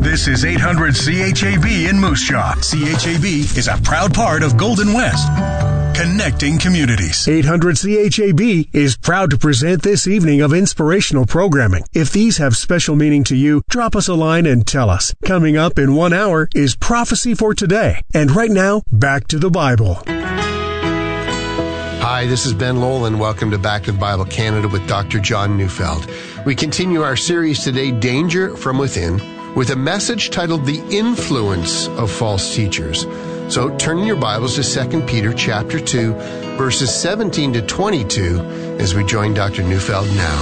This is 800 CHAB in Moose Jaw. CHAB is a proud part of Golden West, connecting communities. 800 CHAB is proud to present this evening of inspirational programming. If these have special meaning to you, drop us a line and tell us. Coming up in 1 hour is Prophecy for Today. And right now, back to the Bible. Hi, this is Ben Lowell, and welcome to Back to the Bible Canada with Dr. John Neufeld. We continue our series today, Danger from Within, with a message titled The Influence of False Teachers. So turn in your Bibles to 2 Peter chapter 2, verses 17 to 22, as we join Dr. Neufeld now.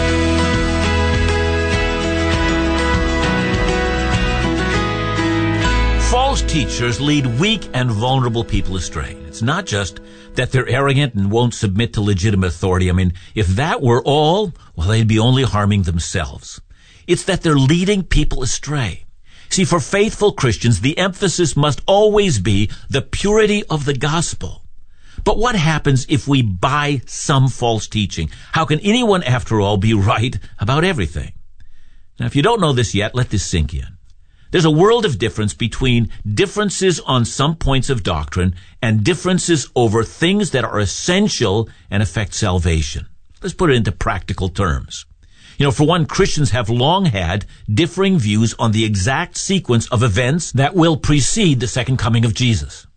False teachers lead weak and vulnerable people astray. It's not just that they're arrogant and won't submit to legitimate authority. I mean, if that were all, well, they'd be only harming themselves. It's that they're leading people astray. See, for faithful Christians, the emphasis must always be the purity of the gospel. But what happens if we buy some false teaching? How can anyone, after all, be right about everything? Now, if you don't know this yet, let this sink in. There's a world of difference between differences on some points of doctrine and differences over things that are essential and affect salvation. Let's put it into practical terms. For one, Christians have long had differing views on the exact sequence of events that will precede the second coming of Jesus.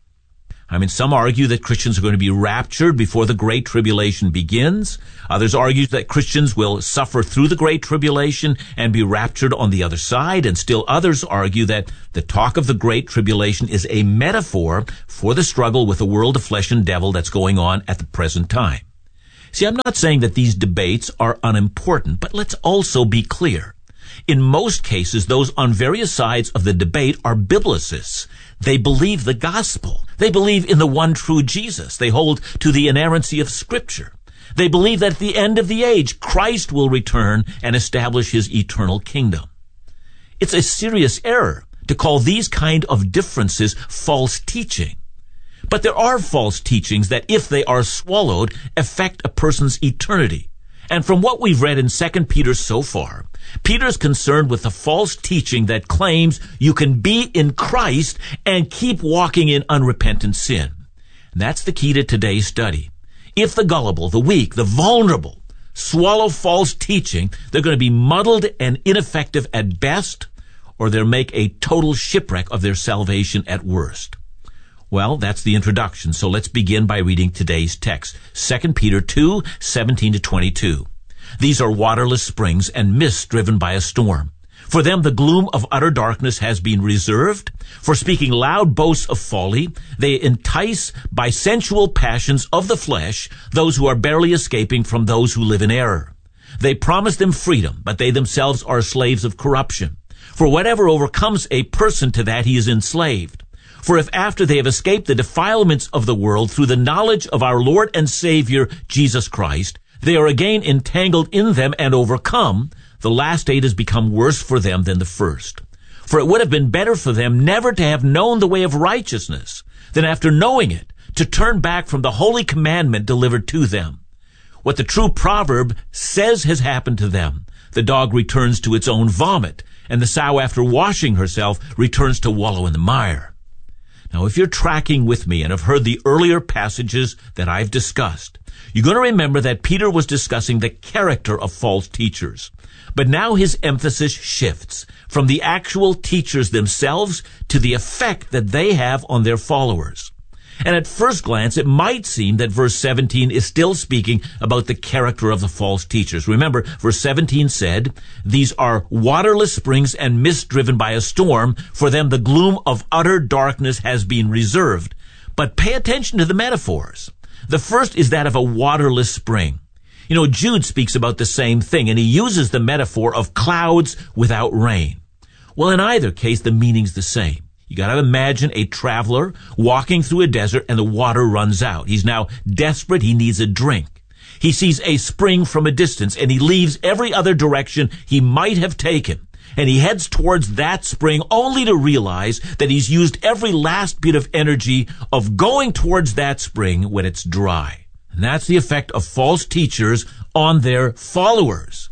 Some argue that Christians are going to be raptured before the Great Tribulation begins. Others argue that Christians will suffer through the Great Tribulation and be raptured on the other side. And still others argue that the talk of the Great Tribulation is a metaphor for the struggle with the world of flesh and devil that's going on at the present time. See, I'm not saying that these debates are unimportant, but let's also be clear. In most cases, those on various sides of the debate are biblicists. They believe the gospel. They believe in the one true Jesus. They hold to the inerrancy of Scripture. They believe that at the end of the age, Christ will return and establish his eternal kingdom. It's a serious error to call these kind of differences false teaching. But there are false teachings that, if they are swallowed, affect a person's eternity. And from what we've read in 2 Peter so far, Peter's concerned with the false teaching that claims you can be in Christ and keep walking in unrepentant sin. And that's the key to today's study. If the gullible, the weak, the vulnerable swallow false teaching, they're going to be muddled and ineffective at best, or they'll make a total shipwreck of their salvation at worst. Well, that's the introduction, so let's begin by reading today's text, 2 Peter 2, 17 to 22. These are waterless springs and mists driven by a storm. For them the gloom of utter darkness has been reserved. For speaking loud boasts of folly, they entice by sensual passions of the flesh those who are barely escaping from those who live in error. They promise them freedom, but they themselves are slaves of corruption. For whatever overcomes a person, to that he is enslaved. For if after they have escaped the defilements of the world through the knowledge of our Lord and Savior, Jesus Christ, they are again entangled in them and overcome, the last state has become worse for them than the first. For it would have been better for them never to have known the way of righteousness, than after knowing it, to turn back from the holy commandment delivered to them. What the true proverb says has happened to them. The dog returns to its own vomit, and the sow, after washing herself, returns to wallow in the mire. Now, if you're tracking with me and have heard the earlier passages that I've discussed, you're going to remember that Peter was discussing the character of false teachers. But now his emphasis shifts from the actual teachers themselves to the effect that they have on their followers. And at first glance, it might seem that verse 17 is still speaking about the character of the false teachers. Remember, verse 17 said, "These are waterless springs and mist driven by a storm. For them the gloom of utter darkness has been reserved." But pay attention to the metaphors. The first is that of a waterless spring. Jude speaks about the same thing, and he uses the metaphor of clouds without rain. Well, in either case, the meaning's the same. You got to imagine a traveler walking through a desert and the water runs out. He's now desperate. He needs a drink. He sees a spring from a distance and he leaves every other direction he might have taken. And he heads towards that spring only to realize that he's used every last bit of energy of going towards that spring when it's dry. And that's the effect of false teachers on their followers.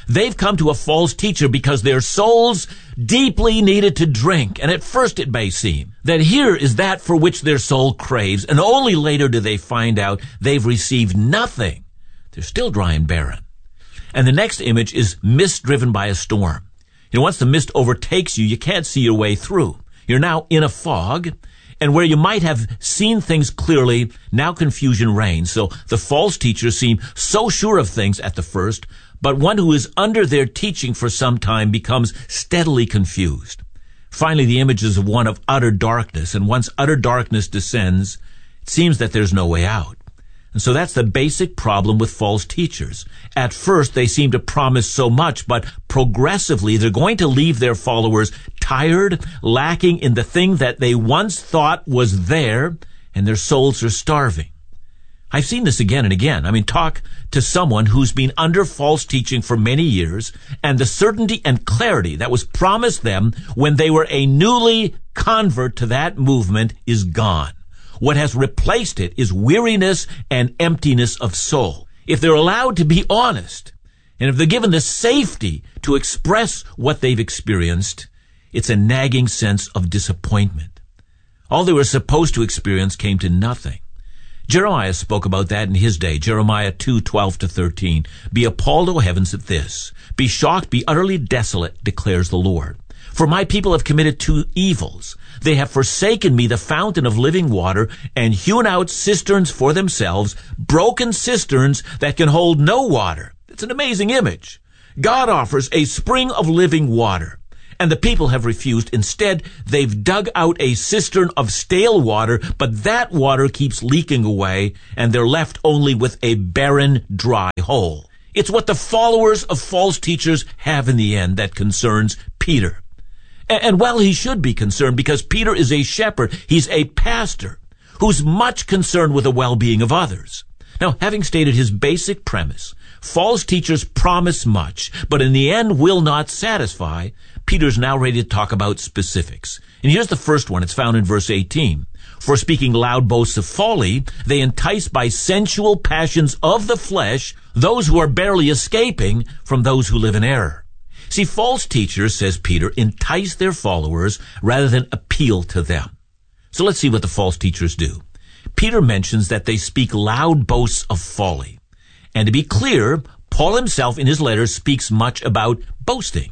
They've come to a false teacher because their souls deeply needed to drink. And at first it may seem that here is that for which their soul craves, and only later do they find out they've received nothing. They're still dry and barren. And the next image is mist driven by a storm. Once the mist overtakes you, you can't see your way through. You're now in a fog, and where you might have seen things clearly, now confusion reigns. So the false teachers seem so sure of things at the first, but one who is under their teaching for some time becomes steadily confused. Finally, the image is of one of utter darkness, and once utter darkness descends, it seems that there's no way out. And so that's the basic problem with false teachers. At first, they seem to promise so much, but progressively, they're going to leave their followers tired, lacking in the thing that they once thought was there, and their souls are starving. I've seen this again and again. Talk to someone who's been under false teaching for many years, and the certainty and clarity that was promised them when they were a newly convert to that movement is gone. What has replaced it is weariness and emptiness of soul. If they're allowed to be honest, and if they're given the safety to express what they've experienced, it's a nagging sense of disappointment. All they were supposed to experience came to nothing. Jeremiah spoke about that in his day, Jeremiah 2:12-13. Be appalled, O heavens, at this. Be shocked, be utterly desolate, declares the Lord. For my people have committed two evils. They have forsaken me, the fountain of living water, and hewn out cisterns for themselves, broken cisterns that can hold no water. It's an amazing image. God offers a spring of living water, and the people have refused. Instead, they've dug out a cistern of stale water, but that water keeps leaking away, and they're left only with a barren, dry hole. It's what the followers of false teachers have in the end that concerns Peter. And well, he should be concerned, because Peter is a shepherd. He's a pastor who's much concerned with the well-being of others. Now, having stated his basic premise, false teachers promise much, but in the end will not satisfy, Peter's now ready to talk about specifics. And here's the first one. It's found in verse 18. For speaking loud boasts of folly, they entice by sensual passions of the flesh those who are barely escaping from those who live in error. See, false teachers, says Peter, entice their followers rather than appeal to them. So let's see what the false teachers do. Peter mentions that they speak loud boasts of folly. And to be clear, Paul himself in his letters speaks much about boasting.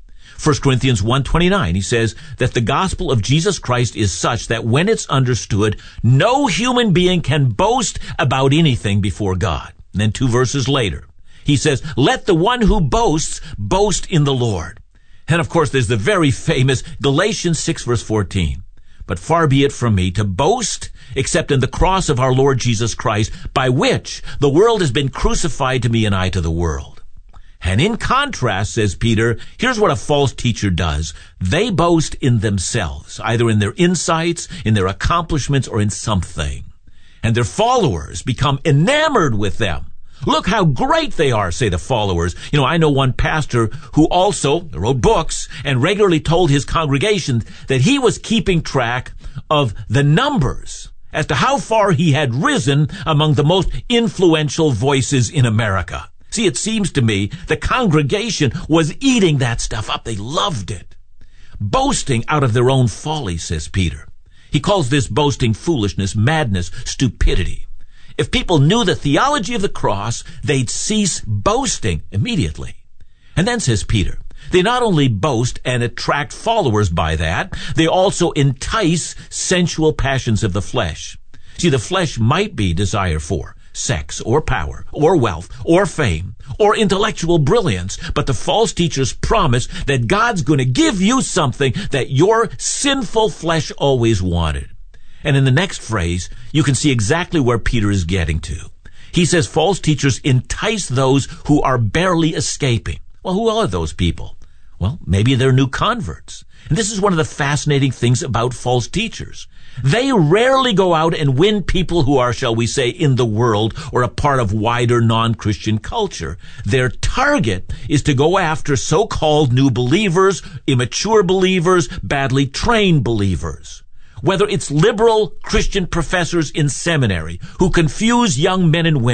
1 Corinthians 1:29, he says that the gospel of Jesus Christ is such that when it's understood, no human being can boast about anything before God. And then 2 verses later, he says, let the one who boasts, boast in the Lord. And of course, there's the very famous Galatians 6 verse 14. But far be it from me to boast except in the cross of our Lord Jesus Christ, by which the world has been crucified to me and I to the world. And in contrast, says Peter, here's what a false teacher does. They boast in themselves, either in their insights, in their accomplishments, or in something. And their followers become enamored with them. Look how great they are, say the followers. I know one pastor who also wrote books and regularly told his congregation that he was keeping track of the numbers as to how far he had risen among the most influential voices in America. See, it seems to me the congregation was eating that stuff up. They loved it. Boasting out of their own folly, says Peter. He calls this boasting foolishness, madness, stupidity. If people knew the theology of the cross, they'd cease boasting immediately. And then, says Peter, they not only boast and attract followers by that, they also entice sensual passions of the flesh. See, the flesh might be desire for sex or power or wealth or fame or intellectual brilliance, but the false teachers promise that God's going to give you something that your sinful flesh always wanted. And in the next phrase, you can see exactly where Peter is getting to. He says false teachers entice those who are barely escaping. Well, who are those people? Well, maybe they're new converts. And this is one of the fascinating things about false teachers. They rarely go out and win people who are, shall we say, in the world or a part of wider non-Christian culture. Their target is to go after so-called new believers, immature believers, badly trained believers. Whether it's liberal Christian professors in seminary who confuse young men and women,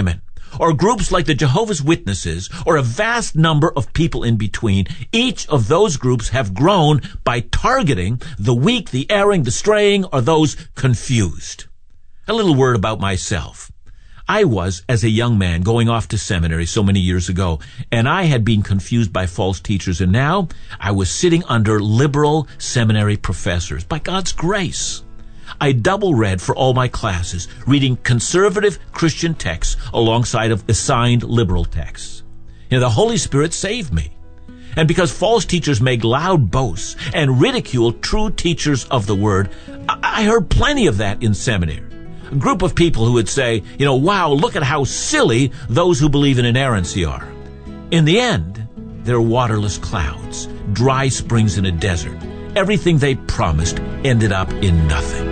or groups like the Jehovah's Witnesses, or a vast number of people in between, each of those groups have grown by targeting the weak, the erring, the straying, or those confused. A little word about myself. I was, as a young man, going off to seminary so many years ago, and I had been confused by false teachers, and now I was sitting under liberal seminary professors, by God's grace. I double read for all my classes, reading conservative Christian texts alongside of assigned liberal texts. The Holy Spirit saved me. And because false teachers make loud boasts and ridicule true teachers of the Word, I heard plenty of that in seminary. A group of people who would say, wow, look at how silly those who believe in inerrancy are. In the end, they're waterless clouds, dry springs in a desert. Everything they promised ended up in nothing.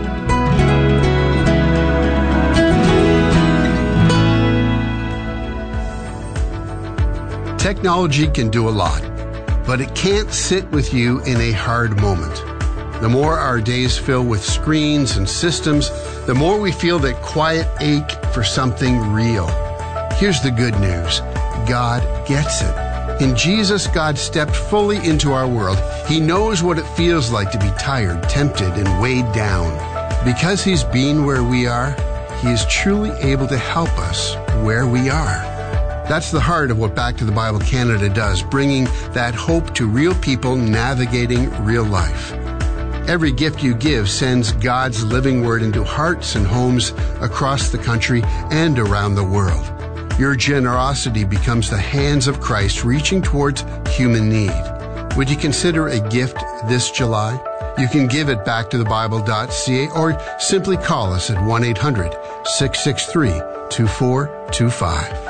Technology can do a lot, but it can't sit with you in a hard moment. The more our days fill with screens and systems, the more we feel that quiet ache for something real. Here's the good news. God gets it. In Jesus, God stepped fully into our world. He knows what it feels like to be tired, tempted, and weighed down. Because He's been where we are, He is truly able to help us where we are. That's the heart of what Back to the Bible Canada does, bringing that hope to real people navigating real life. Every gift you give sends God's living word into hearts and homes across the country and around the world. Your generosity becomes the hands of Christ reaching towards human need. Would you consider a gift this July? You can give at backtothebible.ca or simply call us at 1-800-663-2425.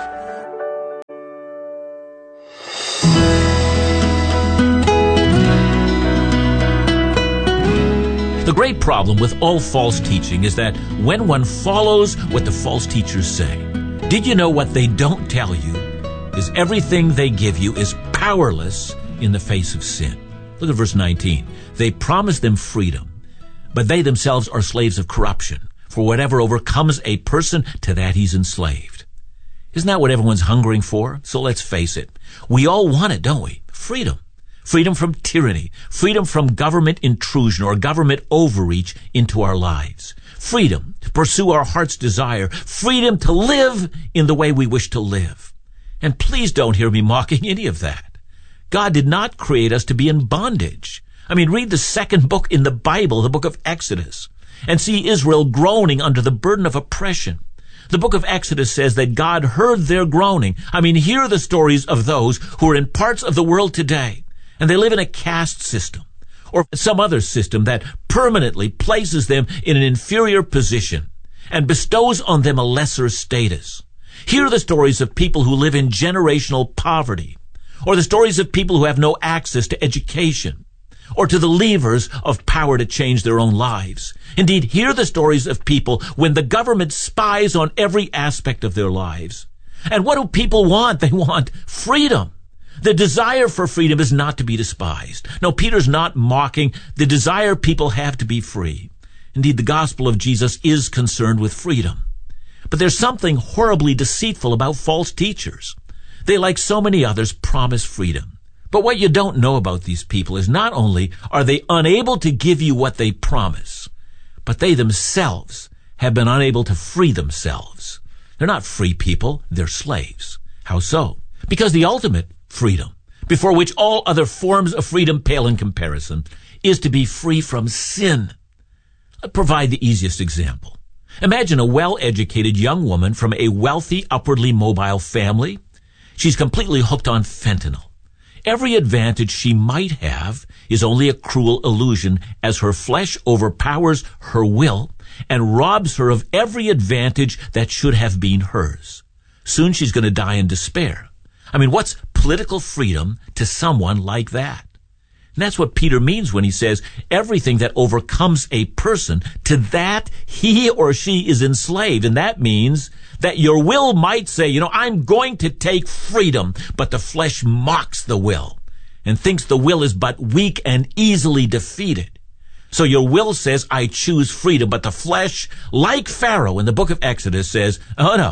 The great problem with all false teaching is that when one follows what the false teachers say, did you know what they don't tell you is everything they give you is powerless in the face of sin? Look at verse 19. They promise them freedom, but they themselves are slaves of corruption. For whatever overcomes a person, to that he's enslaved. Isn't that what everyone's hungering for? So let's face it. We all want it, don't we? Freedom. Freedom from tyranny, freedom from government intrusion or government overreach into our lives, freedom to pursue our heart's desire, freedom to live in the way we wish to live. And please don't hear me mocking any of that. God did not create us to be in bondage. Read the second book in the Bible, the book of Exodus, and see Israel groaning under the burden of oppression. The book of Exodus says that God heard their groaning. Hear the stories of those who are in parts of the world today, and they live in a caste system or some other system that permanently places them in an inferior position and bestows on them a lesser status. Hear the stories of people who live in generational poverty, or the stories of people who have no access to education or to the levers of power to change their own lives. Indeed, hear the stories of people when the government spies on every aspect of their lives. And what do people want? They want freedom. The desire for freedom is not to be despised. No, Peter's not mocking the desire people have to be free. Indeed, the gospel of Jesus is concerned with freedom. But there's something horribly deceitful about false teachers. They, like so many others, promise freedom. But what you don't know about these people is not only are they unable to give you what they promise, but they themselves have been unable to free themselves. They're not free people, they're slaves. How so? Because the ultimate freedom, before which all other forms of freedom pale in comparison, is to be free from sin. I'll provide the easiest example. Imagine a well-educated young woman from a wealthy, upwardly mobile family. She's completely hooked on fentanyl. Every advantage she might have is only a cruel illusion, as her flesh overpowers her will and robs her of every advantage that should have been hers. Soon she's going to die in despair. What's political freedom to someone like that? And that's what Peter means when he says everything that overcomes a person, to that he or she is enslaved. And that means that your will might say, I'm going to take freedom, but the flesh mocks the will and thinks the will is but weak and easily defeated. So your will says, I choose freedom, but the flesh, like Pharaoh in the book of Exodus, says, oh no,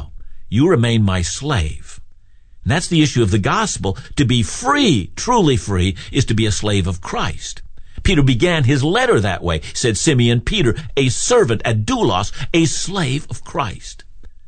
you remain my slave. And that's the issue of the gospel. To be free, truly free, is to be a slave of Christ. Peter began his letter that way, said Simeon Peter, a servant, a doulos, a slave of Christ.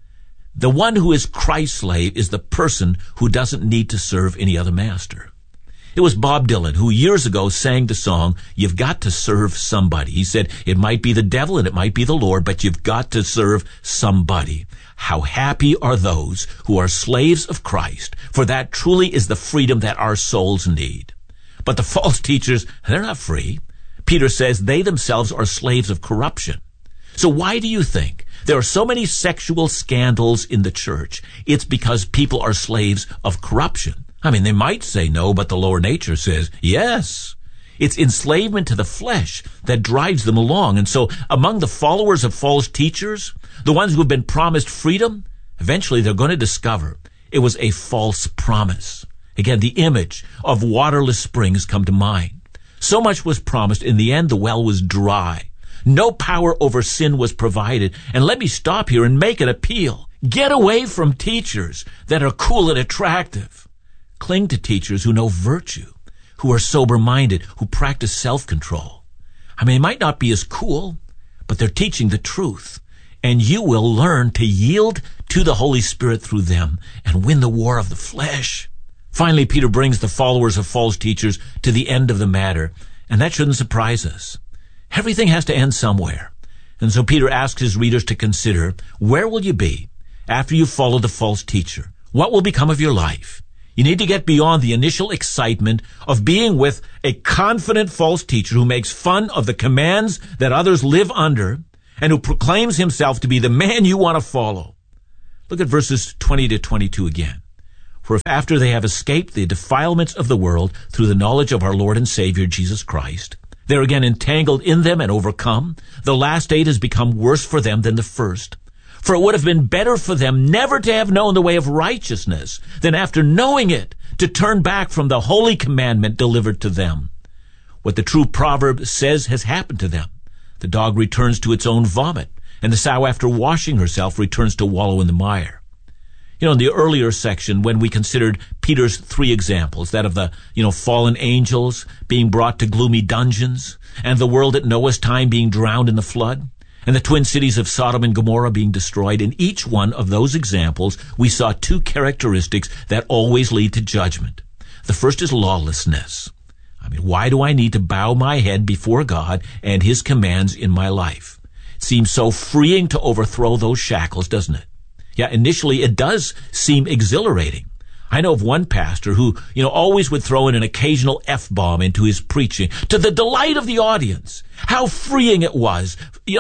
The one who is Christ's slave is the person who doesn't need to serve any other master. It was Bob Dylan who years ago sang the song, "You've got to serve somebody." He said, it might be the devil and it might be the Lord, but you've got to serve somebody. How happy are those who are slaves of Christ, for that truly is the freedom that our souls need. But the false teachers, they're not free. Peter says they themselves are slaves of corruption. So why do you think there are so many sexual scandals in the church? It's because people are slaves of corruption. I mean, they might say no, but the lower nature says yes. It's enslavement to the flesh that drives them along. And so among the followers of false teachers, the ones who have been promised freedom, eventually they're going to discover it was a false promise. Again, the image of waterless springs come to mind. So much was promised. In the end, the well was dry. No power over sin was provided. And let me stop here and make an appeal. Get away from teachers that are cool and attractive. Cling to teachers who know virtue, who are sober-minded, who practice self-control. I mean, they might not be as cool, but they're teaching the truth. And you will learn to yield to the Holy Spirit through them and win the war of the flesh. Finally, Peter brings the followers of false teachers to the end of the matter, and that shouldn't surprise us. Everything has to end somewhere. And so Peter asks his readers to consider, where will you be after you follow the false teacher? What will become of your life? You need to get beyond the initial excitement of being with a confident false teacher who makes fun of the commands that others live under and who proclaims himself to be the man you want to follow. Look at verses 20 to 22 again. For if after they have escaped the defilements of the world through the knowledge of our Lord and Savior Jesus Christ, they're again entangled in them and overcome, the last state has become worse for them than the first. For it would have been better for them never to have known the way of righteousness than after knowing it to turn back from the holy commandment delivered to them. What the true proverb says has happened to them. The dog returns to its own vomit, and the sow after washing herself returns to wallow in the mire. In the earlier section, when we considered Peter's three examples, that of the, fallen angels being brought to gloomy dungeons, and the world at Noah's time being drowned in the flood, and the twin cities of Sodom and Gomorrah being destroyed, in each one of those examples, we saw two characteristics that always lead to judgment. The first is lawlessness. I mean, why do I need to bow my head before God and His commands in my life? It seems so freeing to overthrow those shackles, doesn't it? Yeah, initially it does seem exhilarating. I know of one pastor who, always would throw in an occasional F-bomb into his preaching to the delight of the audience. How freeing it was.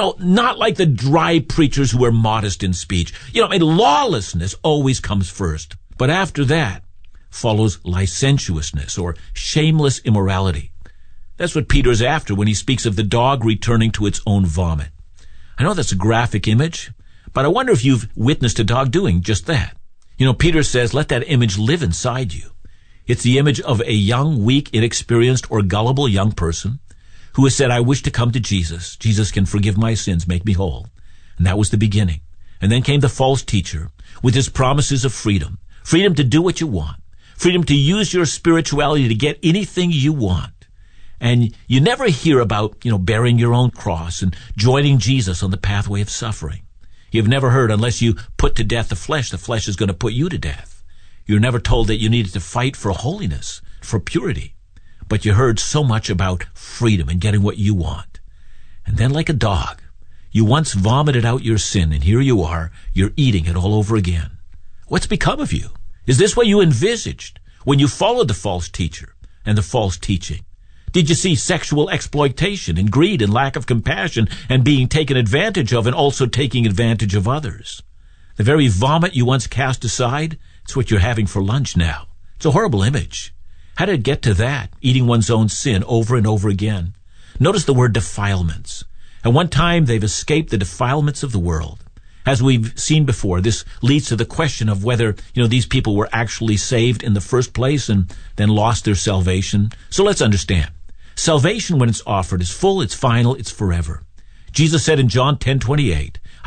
Not like the dry preachers who are modest in speech. Lawlessness always comes first. But after that follows licentiousness or shameless immorality. That's what Peter's after when he speaks of the dog returning to its own vomit. I know that's a graphic image, but I wonder if you've witnessed a dog doing just that. Peter says, let that image live inside you. It's the image of a young, weak, inexperienced, or gullible young person who has said, I wish to come to Jesus. Jesus can forgive my sins, make me whole. And that was the beginning. And then came the false teacher with his promises of freedom. Freedom to do what you want. Freedom to use your spirituality to get anything you want. And you never hear about, bearing your own cross and joining Jesus on the pathway of suffering. You've never heard, unless you put to death the flesh is going to put you to death. You're never told that you needed to fight for holiness, for purity. But you heard so much about freedom and getting what you want. And then like a dog, you once vomited out your sin, and here you are, you're eating it all over again. What's become of you? Is this what you envisaged when you followed the false teacher and the false teaching? Did you see sexual exploitation and greed and lack of compassion and being taken advantage of and also taking advantage of others? The very vomit you once cast aside, it's what you're having for lunch now. It's a horrible image. How did it get to that? Eating one's own sin over and over again. Notice the word defilements. At one time, they've escaped the defilements of the world. As we've seen before, this leads to the question of whether, these people were actually saved in the first place and then lost their salvation. So let's understand. Salvation, when it's offered, is full, it's final, it's forever. Jesus said in John 10:28,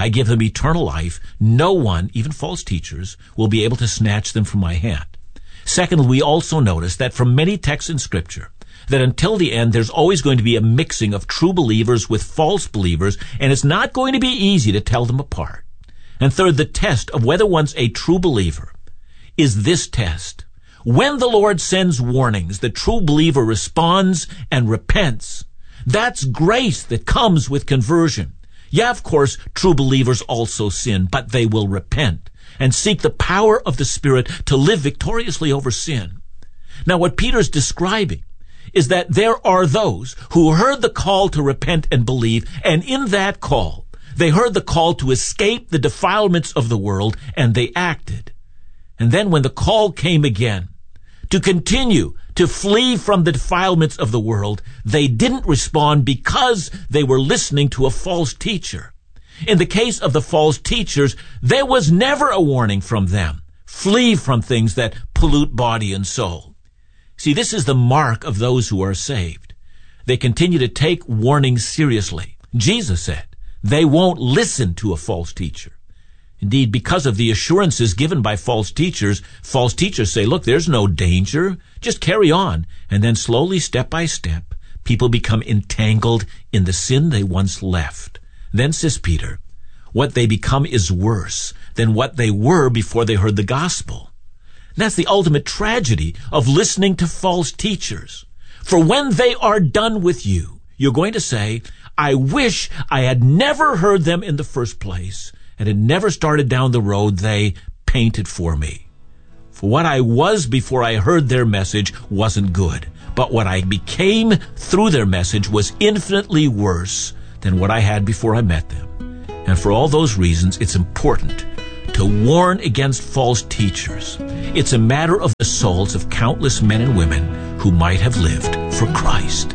I give them eternal life. No one, even false teachers, will be able to snatch them from my hand. Secondly, we also notice that from many texts in Scripture, that until the end, there's always going to be a mixing of true believers with false believers, and it's not going to be easy to tell them apart. And third, the test of whether one's a true believer is this test. When the Lord sends warnings, the true believer responds and repents. That's grace that comes with conversion. Yeah, of course, true believers also sin, but they will repent and seek the power of the Spirit to live victoriously over sin. Now, what Peter's describing is that there are those who heard the call to repent and believe, and in that call, they heard the call to escape the defilements of the world, and they acted. And then when the call came again to continue to flee from the defilements of the world, they didn't respond because they were listening to a false teacher. In the case of the false teachers, there was never a warning from them. Flee from things that pollute body and soul. See, this is the mark of those who are saved. They continue to take warnings seriously. Jesus said they won't listen to a false teacher. Indeed, because of the assurances given by false teachers say, look, there's no danger. Just carry on. And then slowly, step by step, people become entangled in the sin they once left. Then, says Peter, what they become is worse than what they were before they heard the gospel. That's the ultimate tragedy of listening to false teachers. For when they are done with you, you're going to say, I wish I had never heard them in the first place and had never started down the road they painted for me. For what I was before I heard their message wasn't good, but what I became through their message was infinitely worse than what I had before I met them. And for all those reasons, it's important to warn against false teachers. It's a matter of the souls of countless men and women who might have lived for Christ.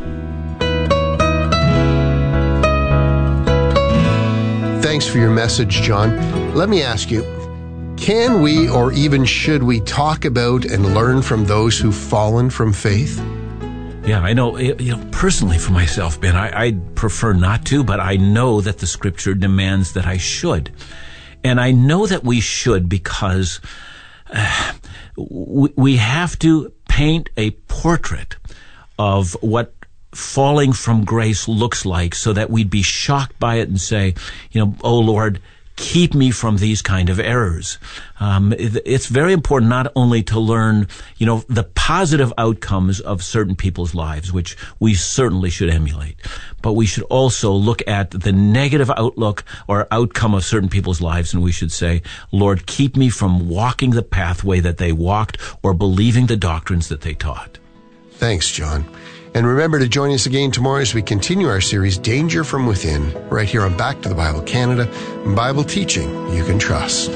Thanks for your message, John. Let me ask you, can we or even should we talk about and learn from those who've fallen from faith? Yeah, I know, personally for myself, Ben, I prefer not to, but I know that the Scripture demands that I should. And I know that we should because we have to paint a portrait of what falling from grace looks like so that we'd be shocked by it and say, oh Lord, keep me from these kind of errors. It's very important not only to learn, the positive outcomes of certain people's lives, which we certainly should emulate, but we should also look at the negative outlook or outcome of certain people's lives, and we should say, Lord, keep me from walking the pathway that they walked or believing the doctrines that they taught. Thanks, John. And remember to join us again tomorrow as we continue our series, Danger from Within, right here on Back to the Bible Canada, Bible teaching you can trust.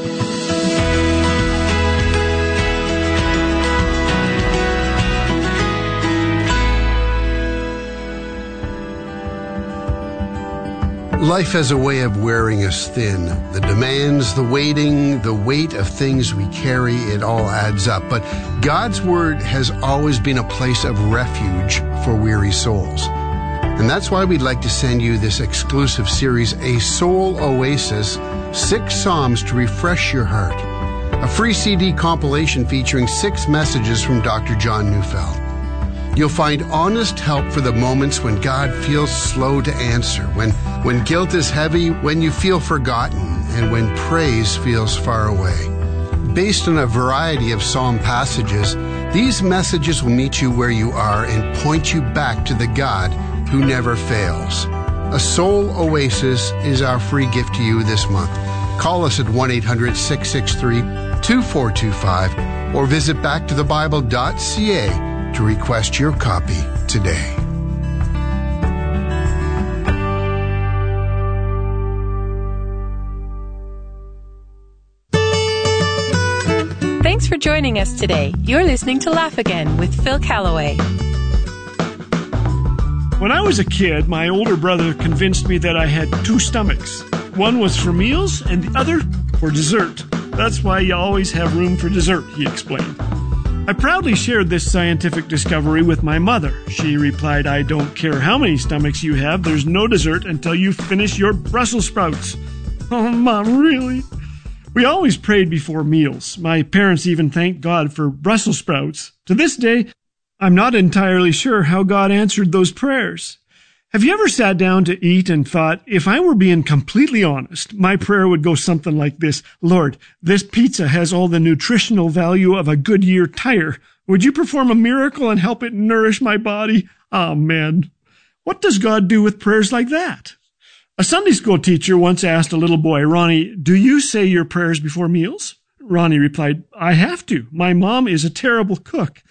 Life has a way of wearing us thin. The demands, the waiting, the weight of things we carry, it all adds up. But God's Word has always been a place of refuge for weary souls. And that's why we'd like to send you this exclusive series, A Soul Oasis, 6 Psalms to Refresh Your Heart. A free CD compilation featuring 6 messages from Dr. John Neufeld. You'll find honest help for the moments when God feels slow to answer, when guilt is heavy, when you feel forgotten, and when praise feels far away. Based on a variety of psalm passages, these messages will meet you where you are and point you back to the God who never fails. A Soul Oasis is our free gift to you this month. Call us at 1-800-663-2425 or visit backtothebible.ca to request your copy today. Thanks for joining us today. You're listening to Laugh Again with Phil Callaway. When I was a kid, my older brother convinced me that I had 2 stomachs. One was for meals and the other for dessert. That's why you always have room for dessert, he explained. I proudly shared this scientific discovery with my mother. She replied, I don't care how many stomachs you have, there's no dessert until you finish your Brussels sprouts. Oh, Mom, really? We always prayed before meals. My parents even thanked God for Brussels sprouts. To this day, I'm not entirely sure how God answered those prayers. Have you ever sat down to eat and thought, if I were being completely honest, my prayer would go something like this: Lord, this pizza has all the nutritional value of a Goodyear tire. Would you perform a miracle and help it nourish my body? Amen. What does God do with prayers like that? A Sunday school teacher once asked a little boy, Ronnie, do you say your prayers before meals? Ronnie replied, I have to. My mom is a terrible cook.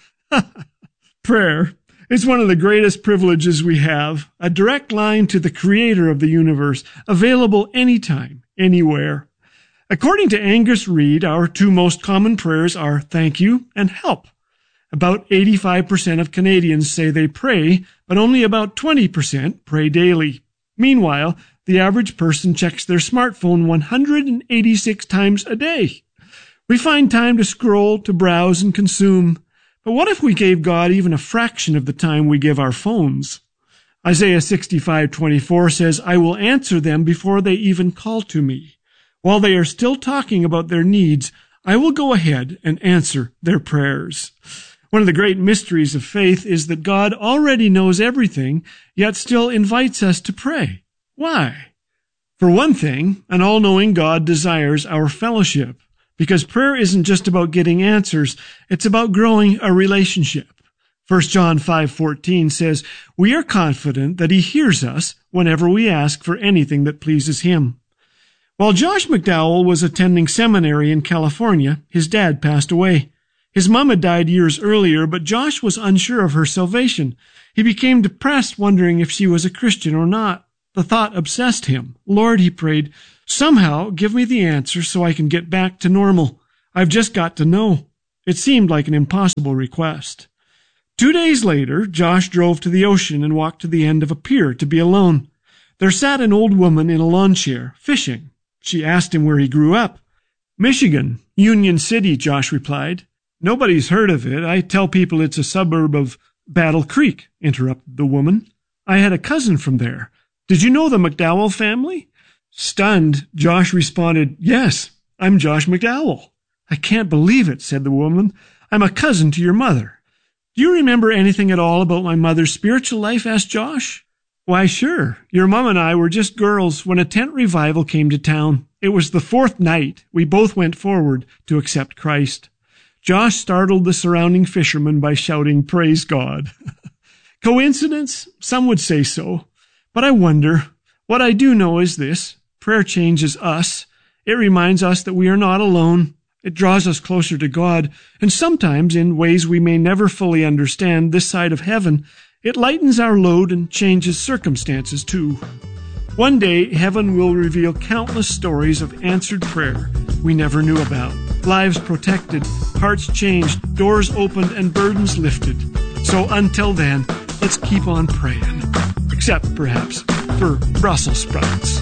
Prayer. It's one of the greatest privileges we have, a direct line to the creator of the universe, available anytime, anywhere. According to Angus Reid, our two most common prayers are thank you and help. About 85% of Canadians say they pray, but only about 20% pray daily. Meanwhile, the average person checks their smartphone 186 times a day. We find time to scroll, to browse, and consume. But what if we gave God even a fraction of the time we give our phones? Isaiah 65:24 says, I will answer them before they even call to me. While they are still talking about their needs, I will go ahead and answer their prayers. One of the great mysteries of faith is that God already knows everything, yet still invites us to pray. Why? For one thing, an all-knowing God desires our fellowship, because prayer isn't just about getting answers, it's about growing a relationship. 1 John 5:14 says, we are confident that he hears us whenever we ask for anything that pleases him. While Josh McDowell was attending seminary in California, his dad passed away. His mom had died years earlier, but Josh was unsure of her salvation. He became depressed, wondering if she was a Christian or not. The thought obsessed him. Lord, he prayed, somehow give me the answer so I can get back to normal. I've just got to know. It seemed like an impossible request. 2 days later, Josh drove to the ocean and walked to the end of a pier to be alone. There sat an old woman in a lawn chair, fishing. She asked him where he grew up. Michigan, Union City, Josh replied. Nobody's heard of it. I tell people it's a suburb of Battle Creek, interrupted the woman. I had a cousin from there. Did you know the McDowell family? Stunned, Josh responded, yes, I'm Josh McDowell. I can't believe it, said the woman. I'm a cousin to your mother. Do you remember anything at all about my mother's spiritual life? Asked Josh. Why, sure. Your mom and I were just girls when a tent revival came to town. It was the 4th night. We both went forward to accept Christ. Josh startled the surrounding fishermen by shouting, praise God. Coincidence? Some would say so. But I wonder. What I do know is this. Prayer changes us. It reminds us that we are not alone. It draws us closer to God. And sometimes, in ways we may never fully understand this side of heaven, it lightens our load and changes circumstances too. One day, heaven will reveal countless stories of answered prayer we never knew about. Lives protected, hearts changed, doors opened, and burdens lifted. So until then, let's keep on praying. Except, perhaps, for Brussels sprouts.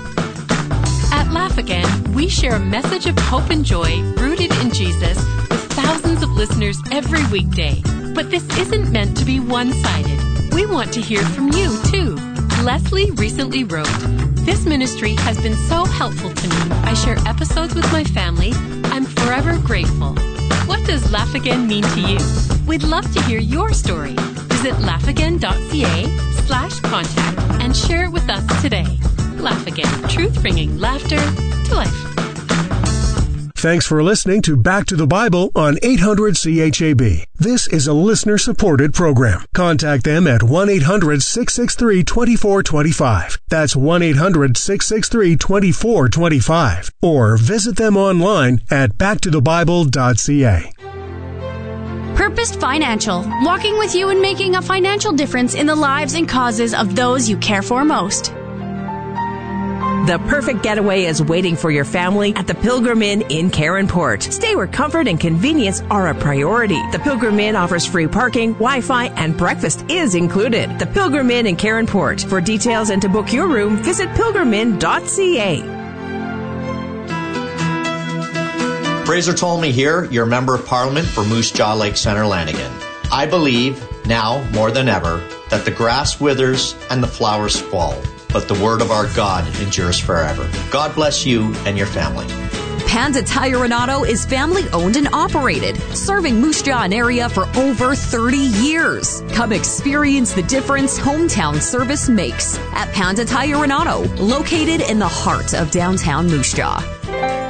At Laugh Again, we share a message of hope and joy rooted in Jesus with thousands of listeners every weekday. But this isn't meant to be one-sided. We want to hear from you, too. Leslie recently wrote, this ministry has been so helpful to me. I share episodes with my family. I'm forever grateful. What does Laugh Again mean to you? We'd love to hear your story. Visit laughagain.ca/contact and share it with us today. Laugh Again, truth bringing laughter to life. Thanks for listening to Back to the Bible on 800 CHAB. This is a listener-supported program. Contact them at 1-800-663-2425. That's 1-800-663-2425. Or visit them online at backtothebible.ca. Purposed Financial, walking with you and making a financial difference in the lives and causes of those you care for most. The perfect getaway is waiting for your family at the Pilgrim Inn in Caronport. Stay where comfort and convenience are a priority. The Pilgrim Inn offers free parking, Wi-Fi, and breakfast is included. The Pilgrim Inn in Caronport. For details and to book your room, visit pilgriminn.ca. Fraser Tolmie here, your Member of Parliament for Moose Jaw Lake Centre, Lanigan. I believe, now more than ever, that the grass withers and the flowers fall, but the word of our God endures forever. God bless you and your family. Panda Tire and Auto is family-owned and operated, serving Moose Jaw and area for over 30 years. Come experience the difference hometown service makes at Panda Tire and Auto, located in the heart of downtown Moose Jaw.